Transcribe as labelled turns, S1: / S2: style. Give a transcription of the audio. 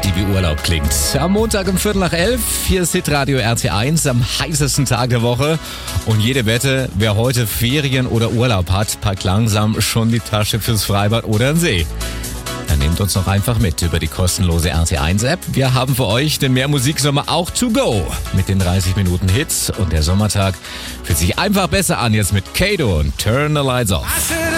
S1: sie wie Urlaub klingt. Am Montag um 10:45, hier ist Hitradio RT1 am heißesten Tag der Woche. Und jede Wette, wer heute Ferien oder Urlaub hat, packt langsam schon die Tasche fürs Freibad oder den See. Dann nehmt uns noch einfach mit über die kostenlose RT1-App. Wir haben für euch den Mehr Musiksommer auch to go. Mit den 30 Minuten Hits und der Sommertag fühlt sich einfach besser an jetzt mit Kato und Turn the Lights Off.